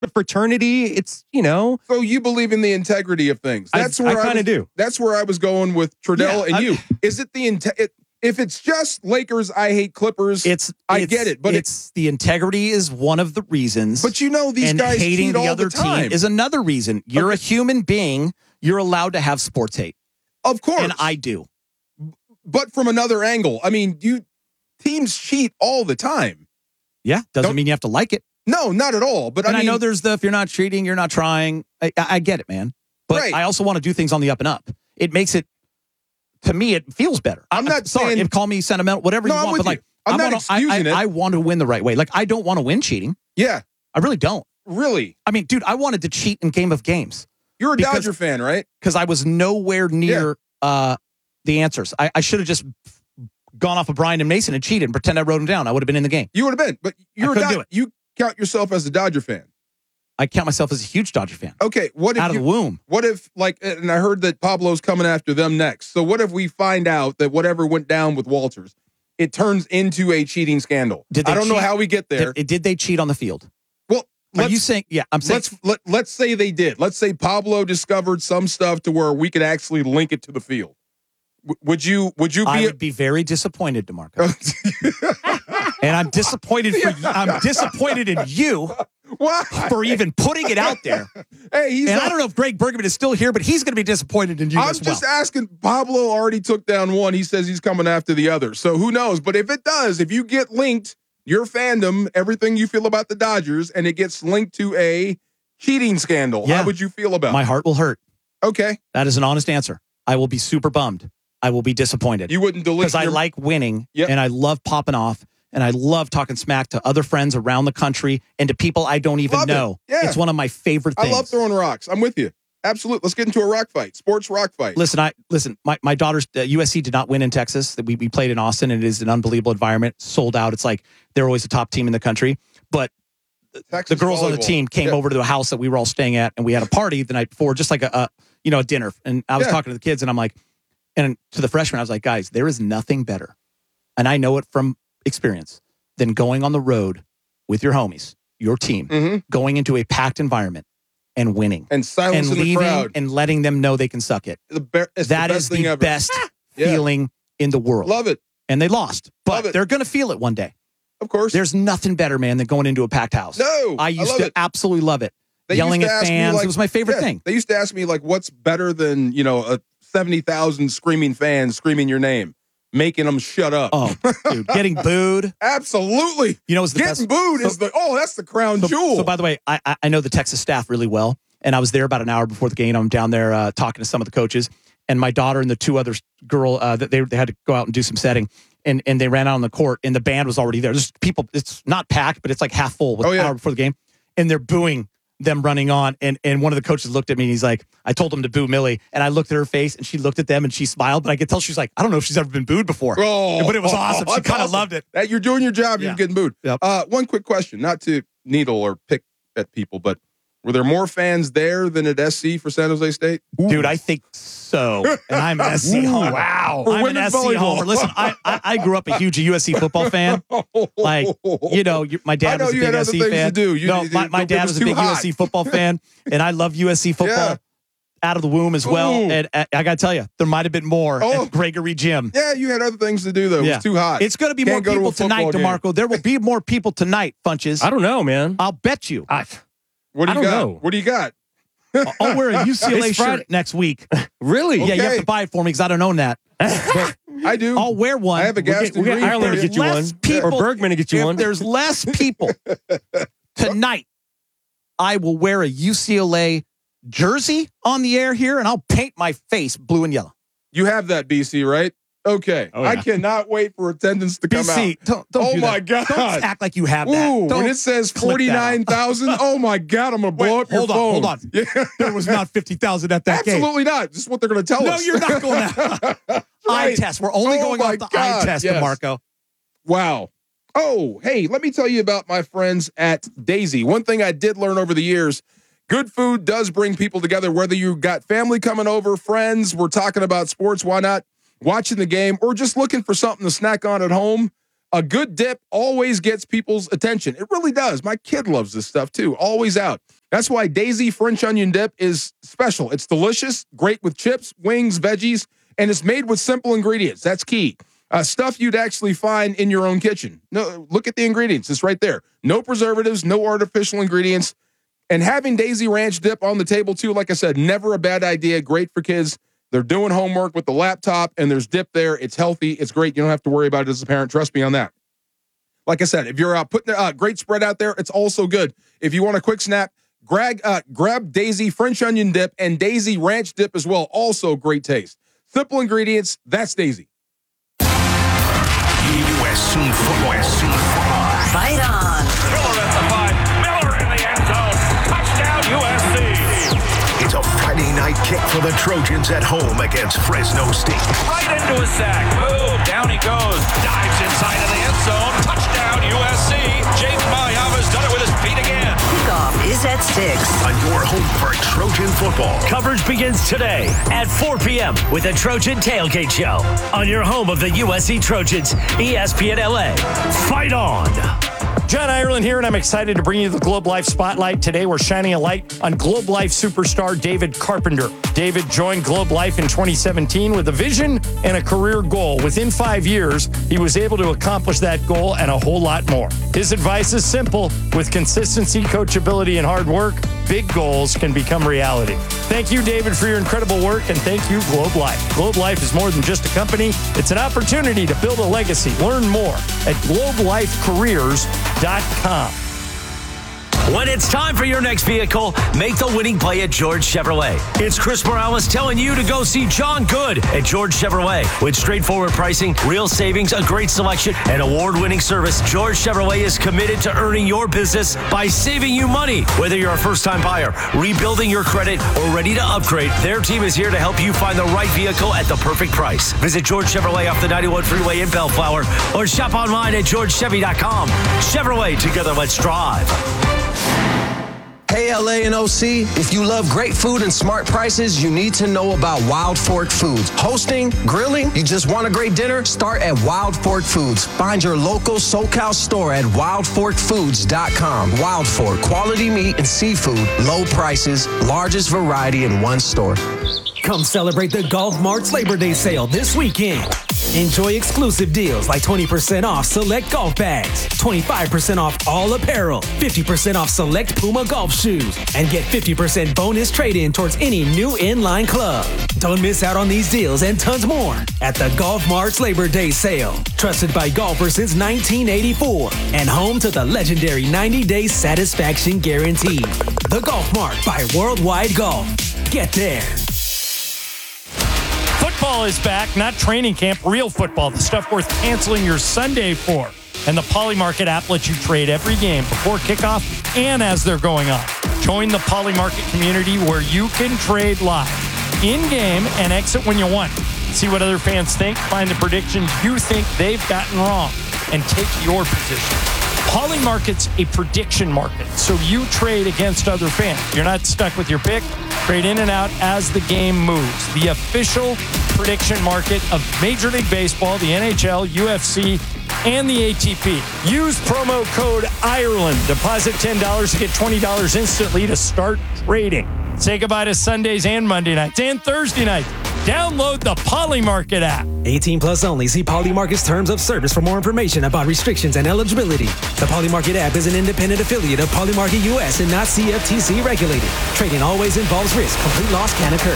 fraternity. It's, So you believe in the integrity of things. That's where I kind of do. That's where I was going with Trudell and you. Is it the if it's just Lakers, I hate Clippers. I get it, but it's the integrity is one of the reasons. But these guys hating cheat the all other the time. team is another reason. You're a human being. You're allowed to have sports hate. Of course. And I do. But from another angle, I mean, teams cheat all the time. Yeah, doesn't mean you have to like it. No, not at all. But I know there's if you're not cheating, you're not trying. I get it, man. But I also want to do things on the up and up. It makes it, to me, it feels better. I'm not sorry. saying, call me sentimental, whatever you want. But I'm not excusing it. I want to win the right way. Like, I don't want to win cheating. Yeah. I really don't. Really? I mean, dude, I wanted to cheat in Game of Games. You're a Dodger fan, right? Because I was nowhere near the answers. I should have just gone off of Brian and Mason and cheated and pretend I wrote them down. I would have been in the game. You would have been, but you count yourself as a Dodger fan. I count myself as a huge Dodger fan. Okay, what if out of the womb? What if, and I heard that Pablo's coming after them next. So what if we find out that whatever went down with Walters, it turns into a cheating scandal? I don't know how we get there. Did they cheat on the field? Well, are you saying? Yeah, I'm saying. Let's say they did. Let's say Pablo discovered some stuff to where we could actually link it to the field. Would you be? I would be very disappointed, DeMarco. And I'm disappointed I'm disappointed in you. Why? For even putting it out there. Hey, I don't know if Greg Bergman is still here, but he's going to be disappointed in you as well. I'm just asking. Pablo already took down one. He says he's coming after the other. So who knows? But if it does, if you get linked, your fandom, everything you feel about the Dodgers, and it gets linked to a cheating scandal, how would you feel about it? My heart will hurt. Okay. That is an honest answer. I will be super bummed. I will be disappointed. You wouldn't delete because I like winning, and I love popping off. And I love talking smack to other friends around the country and to people I don't even know. Yeah. It's one of my favorite things. I love throwing rocks. I'm with you. Absolutely. Let's get into a rock fight. Sports rock fight. Listen. My daughter's USC did not win in Texas. We played in Austin, and it is an unbelievable environment. Sold out. It's like they're always the top team in the country. But the girls on the team came over to the house that we were all staying at, and we had a party the night before, just like a dinner. And I was talking to the kids, and I'm like, and to the freshmen, I was like, guys, there is nothing better, and I know it from experience, than going on the road with your homies, your team, going into a packed environment and winning. And silencing the crowd. And letting them know they can suck it. That is the best feeling in the world. Love it. And they lost. But they're going to feel it one day. Of course. There's nothing better, man, than going into a packed house. No. I used to absolutely love it. Yelling at fans. It was my favorite thing. They used to ask me, what's better than, a 70,000 screaming fans screaming your name? Making them shut up. Oh, dude, getting booed. Absolutely. What's the getting booed is that's the crown jewel. So, by the way, I know the Texas staff really well, and I was there about an hour before the game. I'm down there talking to some of the coaches, and my daughter and the two other girl that they had to go out and do some setting, and they ran out on the court, and the band was already there. There's people. It's not packed, but it's like half full. An hour before the game, and they're booing them running on, and one of the coaches looked at me and he's like, I told him to boo Millie, and I looked at her face and she looked at them and she smiled, but I could tell she's like, I don't know if she's ever been booed before. But it was awesome. She kind of loved it. You're doing your job, you're getting booed. Yep. One quick question, not to needle or pick at people, but were there more fans there than at SC for San Jose State? Dude, I think so. And I'm an SC homer. Wow. I'm an SC homer. Listen, I grew up a huge USC football fan. Like, my dad was a big SC fan. My dad was a big USC football fan, and I love USC football out of the womb as well. And I got to tell you, there might have been more at Gregory Gym. Yeah, you had other things to do, though. It was too hot. It's going to be more people tonight, DeMarco. There will be more people tonight, Funches. I don't know, man. I'll bet you. What do you got? Know. What do you got? I'll wear a UCLA shirt next week. Really? Yeah, you have to buy it for me because I don't own that. But I do. I'll wear one. I have a Gaston Green. Ireland to get you one. Or Bergman to get you one. If there's less people tonight, I will wear a UCLA jersey on the air here, and I'll paint my face blue and yellow. You have that, BC, right? Okay. Oh, yeah. I cannot wait for attendance to come BC, out. Don't do my that. God. Don't act like you have that. Ooh, when it says 49,000, oh my God, I'm going to blow up your phone. Hold on. Yeah. There was not 50,000 at that game. Absolutely not. This is what they're going to tell us. No, you're not going to. Eye test. We're only going off the eye test, DeMarco. Wow. Oh, hey, let me tell you about my friends at Daisy. One thing I did learn over the years, good food does bring people together, whether you got family coming over, friends, we're talking about sports, why not? Watching the game, or just looking for something to snack on at home. A good dip always gets people's attention. It really does. My kid loves this stuff too. Always out. That's why Daisy French onion dip is special. It's delicious, great with chips, wings, veggies, and it's made with simple ingredients. That's key. Stuff you'd actually find in your own kitchen. No, look at the ingredients. It's right there. No preservatives, no artificial ingredients. And having Daisy Ranch dip on the table too, like I said, never a bad idea. Great for kids. They're doing homework with the laptop and there's dip there. It's healthy. It's great. You don't have to worry about it as a parent. Trust me on that. Like I said, if you're putting a great spread out there, it's also good. If you want a quick snack, grab Daisy French onion dip and Daisy Ranch dip as well. Also great taste. Simple ingredients. That's Daisy. USC football. Fight on. Miller at the 5. Miller in the end zone. Touchdown USC. It's a Friday night kick for the Trojans at home against Fresno State. Right into a sack. Boom. Down he goes. Dives inside of the end zone. Touchdown USC. Jake Mayava's done it with his feet again. Kickoff is at 6. On your home for Trojan football. Coverage begins today at 4 p.m. with the Trojan Tailgate Show on your home of the USC Trojans, ESPN LA. Fight on. John Ireland here, and I'm excited to bring you the Globe Life Spotlight. Today, we're shining a light on Globe Life superstar David Carpenter. David joined Globe Life in 2017 with a vision and a career goal. Within 5 years, he was able to accomplish that goal and a whole lot more. His advice is simple. With consistency, coachability, and hard work, big goals can become reality. Thank you, David, for your incredible work, and thank you, Globe Life. Globe Life is more than just a company. It's an opportunity to build a legacy. Learn more at globelifecareers.com. When it's time for your next vehicle, make the winning play at George Chevrolet. It's Chris Morales telling you to go see John Good at George Chevrolet. With straightforward pricing, real savings, a great selection, and award-winning service, George Chevrolet is committed to earning your business by saving you money. Whether you're a first-time buyer, rebuilding your credit, or ready to upgrade, their team is here to help you find the right vehicle at the perfect price. Visit George Chevrolet off the 91 freeway in Bellflower or shop online at georgechevy.com. Chevrolet, together let's drive. Hey, LA and OC, if you love great food and smart prices, you need to know about Wild Fork Foods. Hosting, grilling, you just want a great dinner? Start at Wild Fork Foods. Find your local SoCal store at wildforkfoods.com. Wild Fork, quality meat and seafood, low prices, largest variety in one store. Come celebrate the Golf Mart's Labor Day sale this weekend. Enjoy exclusive deals like 20% off select golf bags, 25% off all apparel, 50% off select Puma golf shoes, and get 50% bonus trade-in towards any new inline club. Don't miss out on these deals and tons more at the Golf Mart's Labor Day sale. Trusted by golfers since 1984 and home to the legendary 90-day satisfaction guarantee. The Golf Mart by Worldwide Golf. Get there. Football is back, not training camp, real football, the stuff worth canceling your Sunday for. And the Polymarket app lets you trade every game before kickoff and as they're going on. Join the Polymarket community where you can trade live, in-game, and exit when you want. See what other fans think, find the predictions you think they've gotten wrong, and take your position. Polymarket's a prediction market, so you trade against other fans. You're not stuck with your pick. Trade in and out as the game moves. The official prediction market of Major League Baseball, the NHL, UFC, and the ATP. Use promo code Ireland. Deposit $10 to get $20 instantly to start trading. Say goodbye to Sundays and Monday nights and Thursday nights. Download the Polymarket app. 18 plus only. See Polymarket's terms of service for more information about restrictions and eligibility. The Polymarket app is an independent affiliate of Polymarket US and not CFTC regulated. Trading always involves risk. Complete loss can occur.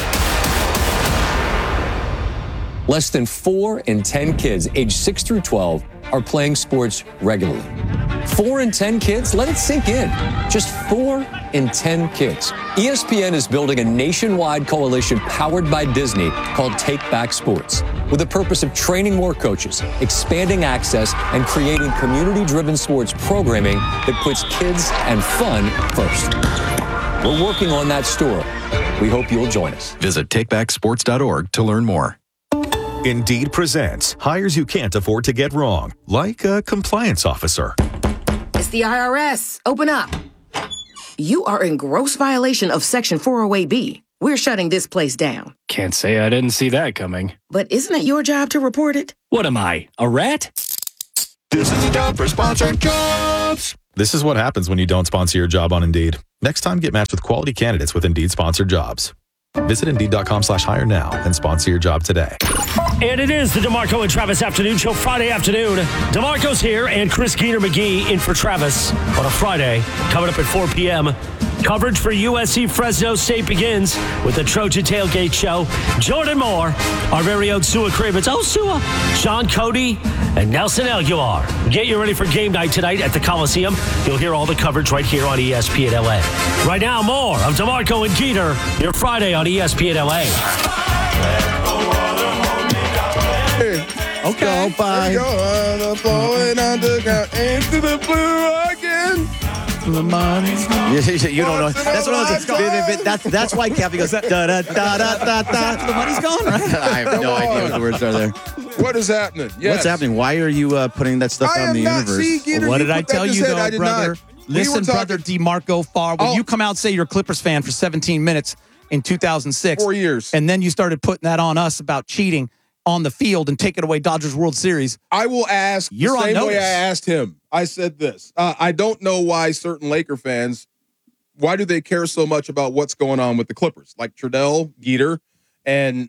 Less than 4 in 10 kids aged 6 through 12 are playing sports regularly. 4 in 10 kids? Let it sink in. Just 4 in 10 kids. ESPN is building a nationwide coalition powered by Disney called Take Back Sports, with the purpose of training more coaches, expanding access, and creating community-driven sports programming that puts kids and fun first. We're working on that story. We hope you'll join us. Visit takebacksports.org to learn more. Indeed presents hires you can't afford to get wrong, like a compliance officer. It's the IRS. Open up. You are in gross violation of Section 408B. We're shutting this place down. Can't say I didn't see that coming. But isn't it your job to report it? What am I, a rat? This is the time for sponsored jobs. This is what happens when you don't sponsor your job on Indeed. Next time, get matched with quality candidates with Indeed sponsored jobs. Visit Indeed.com/hire now and sponsor your job today. And it is the DeMarco and Travis Afternoon Show, Friday afternoon. DeMarco's here and Chris Geener McGee in for Travis on a Friday. Coming up at 4 p.m., coverage for USC Fresno State begins with the Trojan Tailgate Show. Jordan Moore, our very own Sua Cravens. Oh, Sua. Sean Cody and Nelson Aguilar. Get you ready for game night tonight at the Coliseum. You'll hear all the coverage right here on ESPN LA. Right now, more of DeMarco and Geener, your Friday on ESPN LA. Okay. Bye. Flowing underground into the blue again. The money's gone. You don't know. That's what I was. That's why Kathy goes da da da da da da. The money's gone, right? I have no idea what the words are there. What is happening? Yes. What's happening? Why are you putting that stuff out in the universe? Geener, what did I tell you, though, brother? Not. Listen, brother DeMarco Farr, when you come out and say you're a Clippers fan for 17 minutes in 2006. 4 years. And then you started putting that on us about cheating on the field and taking away Dodgers World Series. I will ask the same way I asked him. I said this. I don't know why certain Laker fans, why do they care so much about what's going on with the Clippers? Like Trudell, Gieter, and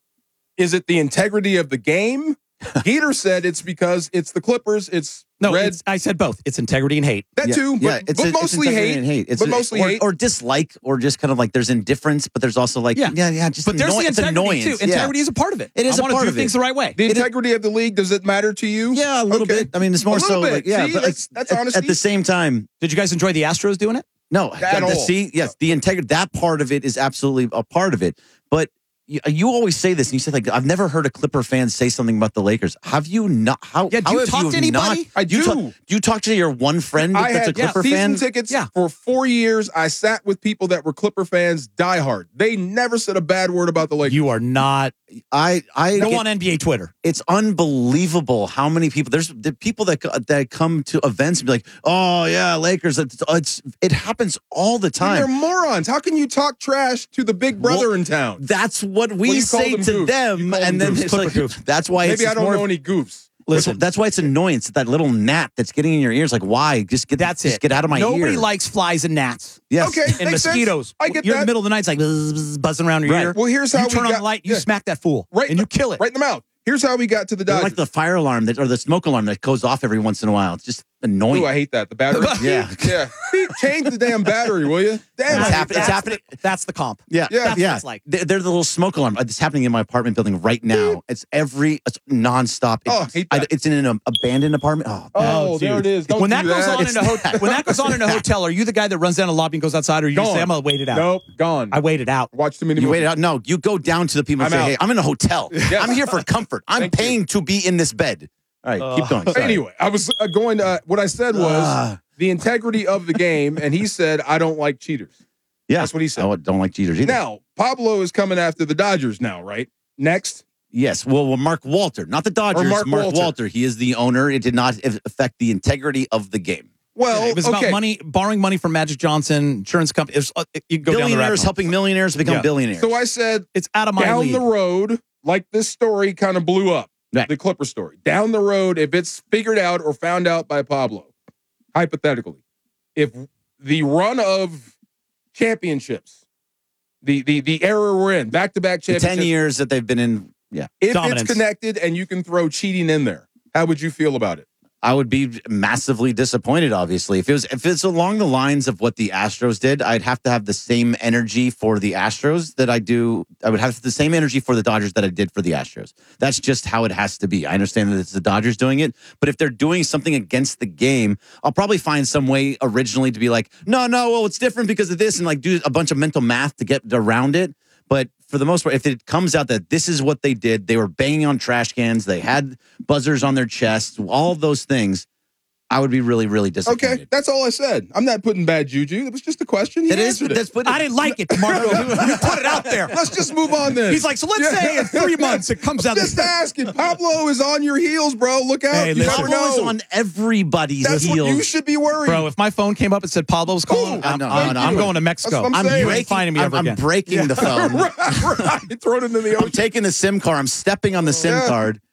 is it the integrity of the game? Gieter said it's because it's the Clippers. I said both. It's integrity and hate. That too, but mostly hate. And hate. But mostly hate. Or dislike, or just kind of like there's indifference, but there's also like, just but there's the integrity annoyance. too. Integrity is a part of it. It is a part of it. I want to do things the right way. The integrity of the league, does it matter to you? Yeah, a little bit. I mean, it's more so like, See, but that's honesty. At the same time. Did you guys enjoy the Astros doing it? No. At all. See, yes, the integrity, that part of it is absolutely a part of it. But you always say this, and you say, like, I've never heard a Clipper fan say something about the Lakers. Have you not? How do you talk to anybody? I do. Do you talk to your one friend that's a Clipper fan? Season tickets for 4 years. I sat with people that were Clipper fans, diehard. They never said a bad word about the Lakers. You are not. I go on NBA Twitter. It's unbelievable how many people. There's the people that come to events and be like, "Oh yeah, Lakers." It happens all the time. They're morons. How can you talk trash to the big brother in town? That's what we say to them, and then it's like, that's why. Maybe I don't know any goofs. Listen, that's why it's annoyance. That little gnat that's getting in your ears. Like, why? Just get out of my ear. Nobody likes flies and gnats. Yes. Okay. And mosquitoes. Sense. I get You're that. in the middle of the night. It's like buzzing around your ear. Well, here's how you turn on the light. You smack that fool. Right. And you kill it. Right in the mouth. Here's how we got to the Dodgers. Like the fire alarm or the smoke alarm that goes off every once in a while. It's just annoying. Ooh, I hate that. The battery. Yeah. Change the damn battery, will you? Damn. It's happening. That's the comp. Yeah. That's what it's like. They're the little smoke alarm. It's happening in my apartment building right now. It's nonstop. It's in an abandoned apartment. Oh, there it is. When that goes on in a hotel, are you the guy that runs down the lobby and goes outside, or you just say, I'm going to wait it out? Nope, gone. I waited out. Watch too many movies. You wait it out? No, you go down to the people and say, hey, I'm in a hotel. Yes. I'm here for comfort. I'm paying to be in this bed. All right, keep going. Sorry. Anyway, I was going to, what I said was the integrity of the game, and he said, I don't like cheaters. Yeah. That's what he said. I don't like cheaters either. Now, Pablo is coming after the Dodgers now, right? Next. Yes. Well, Mark Walter, not the Dodgers. Mark Walter. He is the owner. It did not affect the integrity of the game. Well, it was about money, borrowing money from Magic Johnson, insurance company. You go billionaires helping millionaires become billionaires. So I said, it's out of my down league. The road, like this story kind of blew up, the Clipper story. Down the road, if it's figured out or found out by Pablo, hypothetically, if the run of championships, the era we're in, back-to-back championships, 10 years that they've been in, if dominance. It's connected and you can throw cheating in there, how would you feel about it? I would be massively disappointed, obviously. If it's along the lines of what the Astros did, I'd have to have the same energy for the Astros that I do. I would have the same energy for the Dodgers that I did for the Astros. That's just how it has to be. I understand that it's the Dodgers doing it, but if they're doing something against the game, I'll probably find some way originally to be like, no, well, it's different because of this, and like do a bunch of mental math to get around it. But for the most part, if it comes out that this is what they did, they were banging on trash cans, they had buzzers on their chests, all of those things, I would be really, really disappointed. Okay, that's all I said. I'm not putting bad juju. It was just a question. He answered it. I didn't like it, Marco. You put it out there. Let's just move on then. He's like, so let's say in 3 months it comes out. Just asking. Pablo is on your heels, bro. Look out. Hey, Pablo is on everybody's That's heels. What you should be worried. Bro, if my phone came up and said Pablo's calling, I'm going to Mexico. I'm finding me ever again. I'm breaking the phone. right. Throw it into the ocean. I'm taking the SIM card. I'm stepping on the SIM card.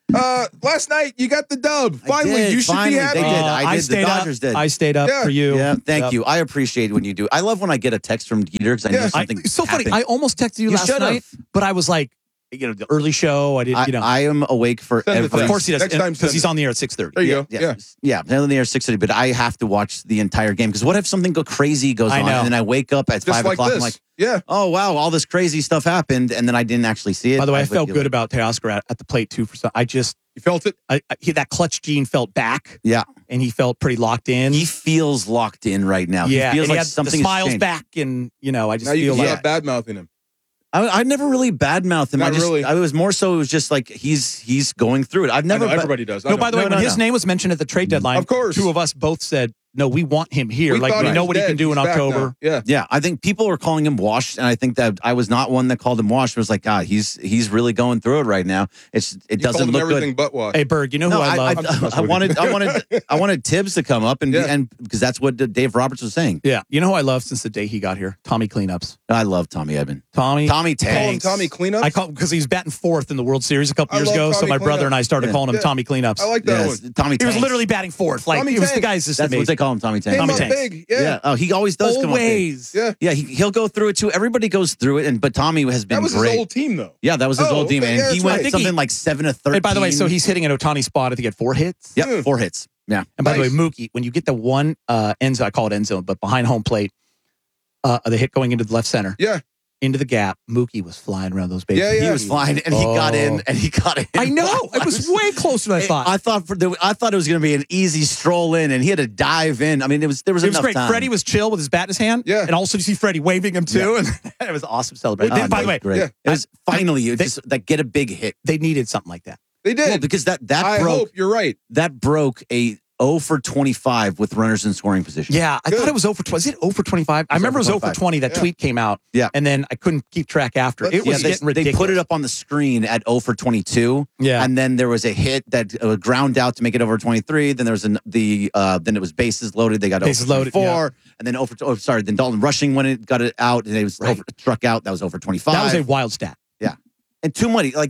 Last night you got the dub. Finally, you should Finally, be happy. They did. I did. The Dodgers did. I stayed up for you. Yeah, thank you. I appreciate when you do. I love when I get a text from Dieter because I know something. It's so funny. happened. I almost texted you last night, but I was like, the early show. I didn't. I am awake for every. Of course he does. Next time, Because he's on the air at 6:30. There you go. Yeah, on the air at 6:30. But I have to watch the entire game because what if something crazy goes on and then I wake up at 5 o'clock? I'm like, oh wow, all this crazy stuff happened, and then I didn't actually see it. By the way, I felt good about Teoscar at the plate too. You felt it. That clutch gene felt back. Yeah, and he felt pretty locked in. He feels locked in right now. Yeah, he feels and like he had something the smiles changed. back, and I just now you feel like bad mouthing him. I never really badmouthed him. Not really. I was more so. It was just like he's going through it. I've never. Everybody does. No, by the way, when his name was mentioned at the trade deadline, of course, two of us both said, "No, we want him here. We know what he can do in October." Yeah. I think people were calling him washed, and I think that I was not one that called him washed. It was like, he's really going through it right now. It doesn't look everything good. but washed. Hey, Berg, you know who I love? I wanted Tibbs to come up and because that's what Dave Roberts was saying. Yeah, you know who I love since the day he got here? Tommy Cleanups. I love Tommy Edman. Tommy Tanks. Call him Tommy Cleanups. I call him because he's batting fourth in the World Series a couple years ago. So my brother and I started calling him Tommy Cleanups. I like that one. Tommy. He was literally batting fourth. Like Tommy it was the Tanks. guy's just That's amazing. what they call him, Tommy Tanks. Tommy Came up Tanks. big. Yeah. Oh, he always does come up big. Yeah. He'll go through it too. Everybody goes through it, but Tommy has been That was great. his old team, though. Yeah, that was his old team, okay, and he went right. something like 7 of 13. And by the way, so he's hitting an Ohtani spot. I think he had 4 hits. Yep, 4 hits. Yeah. And by the way, Mookie, when you get the one end zone, I call it end zone, but behind home plate, the hit going into the left center. Yeah. Into the gap, Mookie was flying around those bases. He was flying, and he got in, and he got in. I know. It was way closer than I thought. I thought it was going to be an easy stroll in, and he had to dive in. I mean, there was it was enough great. time. Freddie was chill with his bat in his hand. Yeah. And also you see Freddie waving him too. And it was awesome celebration. By the way, great. It was finally get a big hit. They needed something like that. They did. Well, because that I broke. hope you're right. That broke a 0 for 25 with runners in scoring position. Yeah, I thought it was 0 for 20. Is it 0 for 25? I remember it was 0 for 20. That tweet came out. Yeah. And then I couldn't keep track after. It was getting ridiculous. They put it up on the screen at 0 for 22. Yeah. And then there was a hit that ground out to make it over 23. Then there was then it was bases loaded. They got bases over loaded, 4. yeah. And then then Dalton Rushing when it got it out, and it was struck out. That was over 25. That was a wild stat. Yeah. And too many, what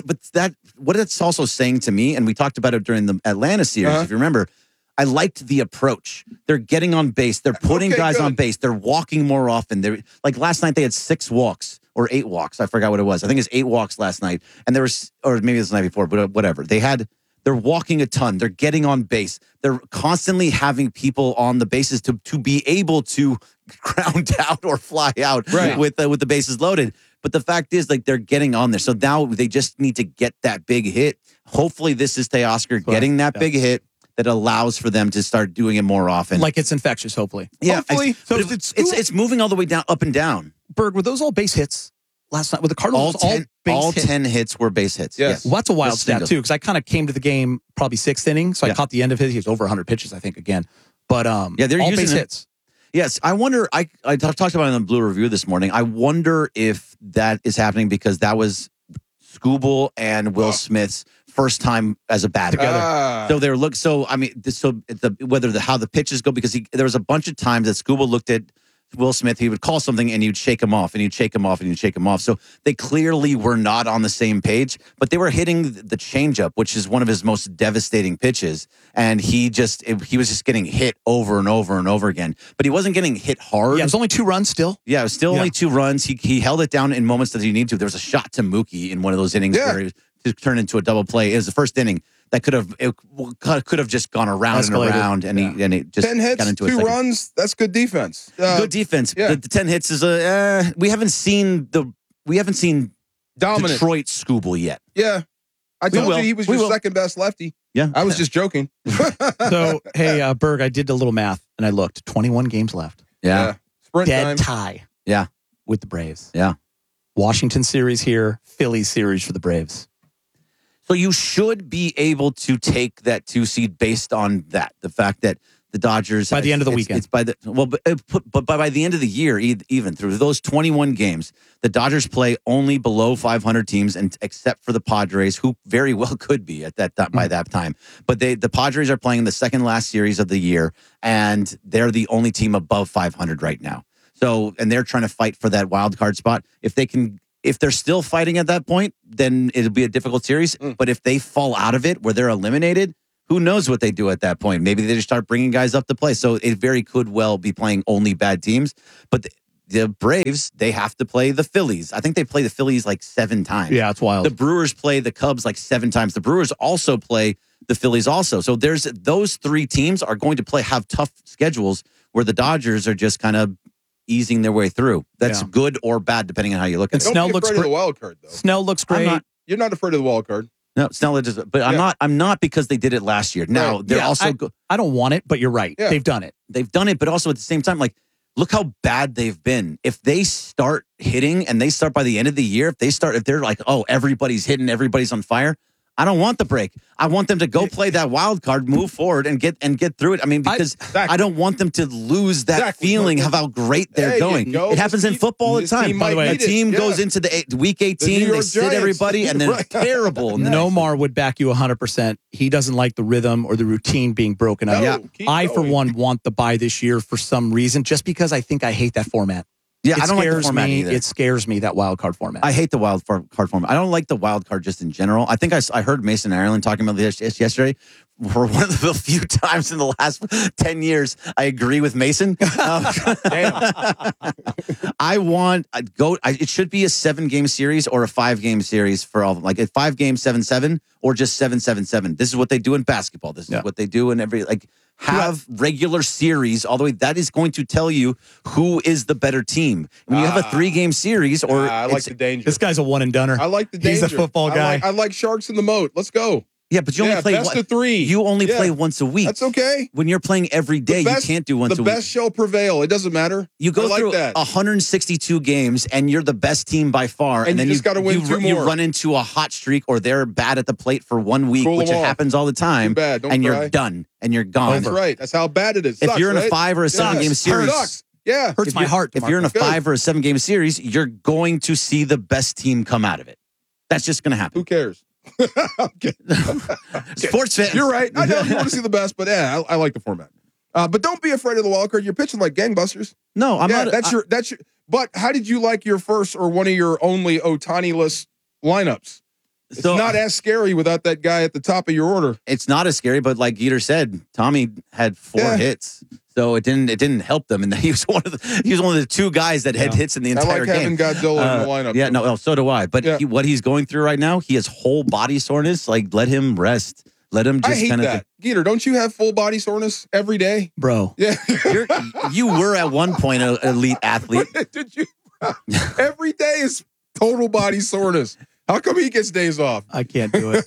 it's also saying to me, and we talked about it during the Atlanta series, if you remember, I liked the approach. They're getting on base. They're putting guys on base. They're walking more often. They're like last night they had 6 walks or 8 walks. I forgot what it was. I think it's 8 walks last night. And there was, or maybe it was the night before, but whatever. They're walking a ton. They're getting on base. They're constantly having people on the bases to be able to ground out or fly out with the bases loaded. But the fact is, they're getting on there. So now they just need to get that big hit. Hopefully this is Teoscar getting that big hit that allows for them to start doing it more often. Like it's infectious, hopefully. Yeah. Hopefully. So it's moving all the way down, up and down. Berg, were those all base hits last night? With the Cardinals, all 10 hits were base hits. Yes. Well, that's a wild stat, too, because I kind of came to the game probably 6th inning, so I caught the end of his. He was over 100 pitches, I think, again. But they're all using base hits. Yes, I wonder. I talked about it in the Blue Review this morning. I wonder if that is happening because that was Skubal and Will Smith's first time as a batter together. So they're how the pitches go, because there was a bunch of times that Skubal looked at Will Smith, he would call something and he'd shake him off and he'd shake him off and he'd shake him off. So they clearly were not on the same page, but they were hitting the changeup, which is one of his most devastating pitches. And he was just getting hit over and over and over again, but he wasn't getting hit hard. Yeah, it was only 2 runs still. Yeah, it was still only 2 runs. He held it down in moments that he needed to. There was a shot to Mookie in one of those innings where he turned into a double play. It was the first inning that could have just gone around and around, and it just 10 hits, got into 2 runs. That's good defense. Good defense. Yeah. The 10 hits is we haven't seen dominant Detroit Skubal yet. Yeah, I told you he was your second best lefty. Yeah, I was just joking. So hey, Berg, I did a little math and I looked. 21 games left. Yeah. Sprint dead time. tie. Yeah, with the Braves. Yeah, Washington series here, Philly series for the Braves. So you should be able to take that 2 seed based on that. The fact that the Dodgers by the end of the weekend. It's by the end of the year, even through those 21 games, the Dodgers play only below 500 teams, and except for the Padres, who very well could be at that by that time. But the Padres are playing the second last series of the year, and they're the only team above 500 right now. So, and they're trying to fight for that wild card spot. If they can If they're still fighting at that point, then it'll be a difficult series. But if they fall out of it where they're eliminated, who knows what they do at that point? Maybe they just start bringing guys up to play. So it very could well be playing only bad teams. But the Braves, they have to play the Phillies. I think they play the Phillies like 7 times. Yeah, it's wild. The Brewers play the Cubs like 7 times. The Brewers also play the Phillies also. So there's those 3 teams are going to have tough schedules where the Dodgers are just kind of easing their way through. That's good or bad, depending on how you look at it. Snell looks great. Of the wild card, though. Snell looks great. You're not afraid of the wild card. No, Snell just. But I'm not because they did it last year. Now they're also. I don't want it, but you're right. Yeah. They've done it. They've done it, but also at the same time, like, look how bad they've been. If they start hitting and they start by the end of the year, if they're like, oh, everybody's hitting, everybody's on fire. I don't want the break. I want them to go play that wild card, move forward, and get through it. I mean, because I don't want them to lose that feeling of how great they're going. It happens in football all the time. By the way, a team goes into the week 18, they sit everybody, and they're terrible. Nomar would back you 100%. He doesn't like the rhythm or the routine being broken up. I, for one, want the bye this year for some reason, just because I think I hate that format. Yeah, I don't like the format either. It scares me, that wild card format. I hate the wild card format. I don't like the wild card just in general. I think I heard Mason Ireland talking about this yesterday. For one of the few times in the last 10 years, I agree with Mason. It should be a 7-game series or a 5-game series for all of them. Like a 5-game 7-7 or just 7-7-7. This is what they do in basketball. This is what they do in every have regular series all the way. That is going to tell you who is the better team. When you have a 3-game series, or I like the danger. This guy's a one-and-doneer. I like the danger. He's a football guy. I like sharks in the moat. Let's go. Yeah, but you only play best of 3. You only play once a week. That's okay. When you're playing every day, you can't do once a week. The best shall prevail. It doesn't matter. You go through 162 games, and you're the best team by far, and then you just got to win 2 more. You run into a hot streak, or they're bad at the plate for 1 week, which it happens all the time, and you're done, and you're gone. That's right. That's how bad it is. If you're in a 5 or a 7-game series, hurts my heart. If you're in a 5 or a 7-game series, you're going to see the best team come out of it. That's just going to happen. Who cares? Sports fans. You're right. I know you want to see the best, but I like the format. But don't be afraid of the wild card. You're pitching like gangbusters. No, I'm not. That's your. But how did you like your first or one of your only Ohtani-less lineups? It's not as scary without that guy at the top of your order. It's not as scary, but like Geeter said, Tommy had 4 hits. So it didn't help them, and he was one of the 2 guys that had hits in the entire game. I like having Godzilla in the lineup. Yeah, no, so do I. But what he's going through right now, he has whole body soreness. Like, let him rest. Let him just kind of. That. Geeter, don't you have full body soreness every day, bro? Yeah, you were at one point an elite athlete. Did you? Every day is total body soreness. How come he gets days off? I can't do it.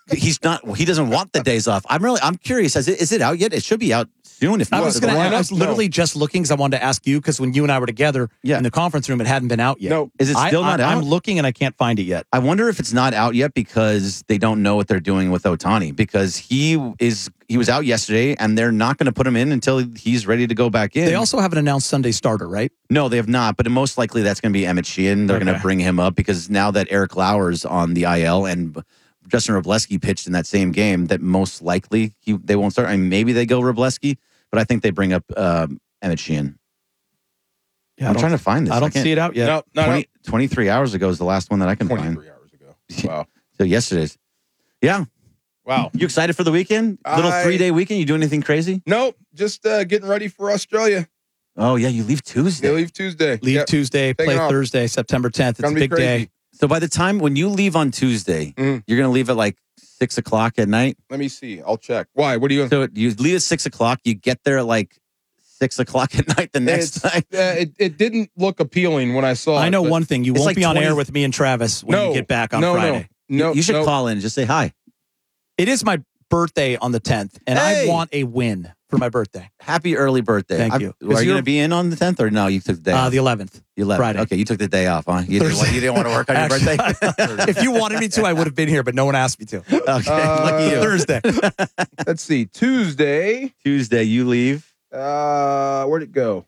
He doesn't want the days off. I'm curious. Is it out yet? It should be out soon. If I was literally just looking because I wanted to ask you, because when you and I were together in the conference room, it hadn't been out yet. No, is it still not out? I'm looking and I can't find it yet. I wonder if it's not out yet because they don't know what they're doing with Ohtani, because he was out yesterday and they're not going to put him in until he's ready to go back in. They also haven't announced Sunday starter, right? No, they have not. But most likely that's going to be Emmett Sheehan. They're going to bring him up because now that Eric Lauer's on the IL and Justin Wrobleski pitched in that same game, that most likely they won't start. I mean, maybe they go Wrobleski, but I think they bring up Emmett Sheehan. Yeah, I'm trying to find this. I don't see it out yet. No, 23 hours ago is the last one that I can find. 23 hours ago. Wow. So yesterday's. Yeah. Wow. You excited for the weekend? Little 3-day weekend? You do anything crazy? Nope. Just getting ready for Australia. Oh, yeah. You leave Tuesday. Leave Tuesday. Tuesday, play Thursday, September 10th. It's a big day. So by the time when you leave on Tuesday, you're going to leave at like 6 o'clock at night? Let me see. I'll check. Why? What are you going to? So you leave at 6 o'clock. You get there at like 6 o'clock at night the next night. It didn't look appealing when I saw it. I know one thing. You won't be on air with me and Travis when you get back on Friday. No, you should call in and just say hi. It is my birthday on the 10th, and I want a win for my birthday. Happy early birthday. Thank you. Are you going to be in on the 10th or no? You took the day off? The 11th. The 11th. Friday. Okay, you took the day off, huh? You didn't want to work on your birthday? If you wanted me to, I would have been here, but no one asked me to. Okay, lucky you. Thursday. Let's see. Tuesday, you leave. Where'd it go?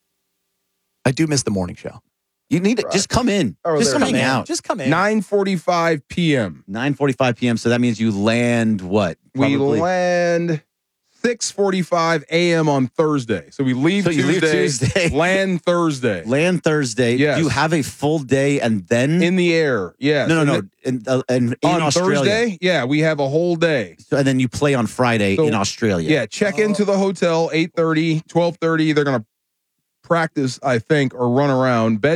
I do miss the morning show. You need to just come in. Just come hang out. Just come in. 9:45 p.m. 9:45 p.m. So that means you land what? We land 6:45 a.m. on Thursday. So we leave So you leave Tuesday, Tuesday. land Thursday. Land Thursday. Yes. You have a full day and then In the air, yes. No. And In on Australia. Thursday, yeah, we have a whole day. So, and then you play on Friday So, in Australia. Yeah, check into the hotel 8:30, 12:30. They're going to practice, I think, or run around. Bed